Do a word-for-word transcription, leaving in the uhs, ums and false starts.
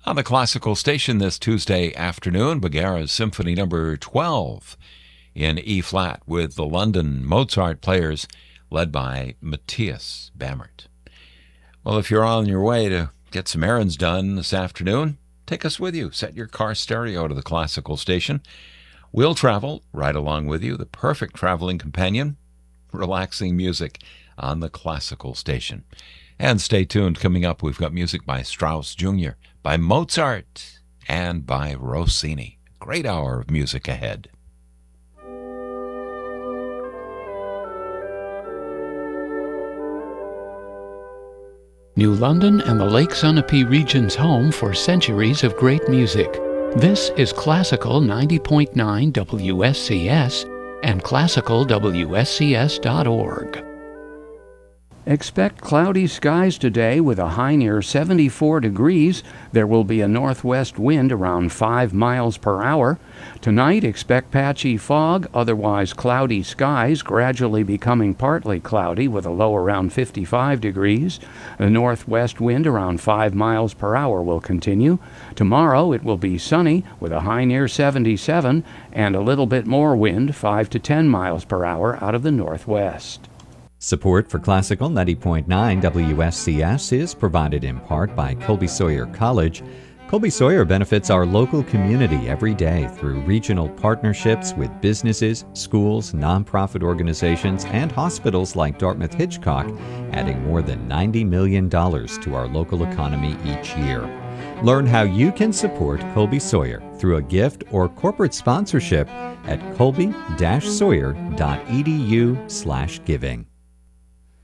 On the Classical Station this Tuesday afternoon, Bagheera's Symphony Number twelve in E-flat with the London Mozart Players led by Matthias Bammert. Well, if you're on your way to get some errands done this afternoon, take us with you. Set your car stereo to the Classical Station. We'll travel right along with you, the perfect traveling companion, relaxing music on the Classical Station. And stay tuned. Coming up, we've got music by Strauss Junior, by Mozart, and by Rossini. Great hour of music ahead. New London and the Lake Sunapee region's home for centuries of great music. This is Classical ninety point nine W S C S and classical W S C S dot org. Expect cloudy skies today with a high near seventy-four degrees. There will be a northwest wind around five miles per hour. Tonight, expect patchy fog, otherwise cloudy skies, gradually becoming partly cloudy with a low around fifty-five degrees. The northwest wind around five miles per hour will continue. Tomorrow, it will be sunny with a high near seventy-seven and a little bit more wind, five to ten miles per hour out of the northwest. Support for Classical ninety point nine W S C S is provided in part by Colby Sawyer College. Colby Sawyer benefits our local community every day through regional partnerships with businesses, schools, nonprofit organizations, and hospitals like Dartmouth Hitchcock, adding more than ninety million dollars to our local economy each year. Learn how you can support Colby Sawyer through a gift or corporate sponsorship at colby dash sawyer dot e d u slash giving.